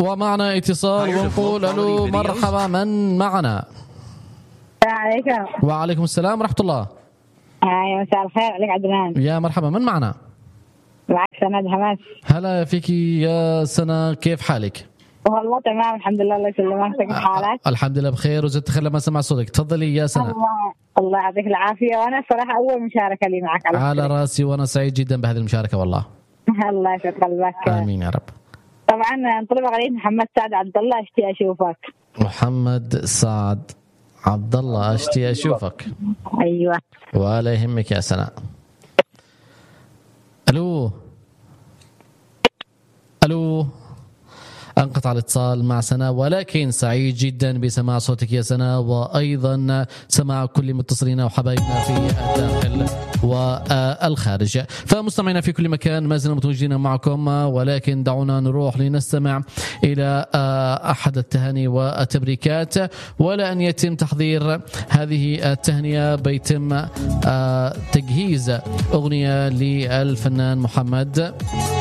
ومعنا اتصال ونقول ألو مرحبا، من معنا؟ السلام عليكم. وعليكم السلام ورحمة الله. يا مساء الخير عليك عدنان. يا مرحبا، من معنا؟ معك سند حماس. هلا فيك يا سنة، كيف حالك؟ والله تمام الحمد لله، الله يسلمك. كيف حالك؟ الحمد لله بخير، وزدت خير لما سمع صوتك. تفضلي يا سنة. الله يعطيك العافية، وأنا صراحة أول مشاركة لي معك على راسي، وأنا سعيد جدا بهذه المشاركة والله. الله يسعد قلبك. آمين يا رب. طبعا انطلب عليك محمد سعد عبد الله، اشتي أشوفك. محمد سعد عبد الله، اشتي أشوفك. أيوة ولا يهمك يا سناء. ألو ألو، انقطع الاتصال مع سناء، ولكن سعيد جدا بسماع صوتك يا سناء، وأيضا سماع كل متصلين وحبايبنا في الداخل والخارج. فمستمعينا في كل مكان ما زلنا متواجدين معكم، ولكن دعونا نروح لنستمع إلى أحد التهاني والتبريكات. ولا أن يتم تحضير هذه التهنئة بيتم تجهيز أغنية للفنان محمد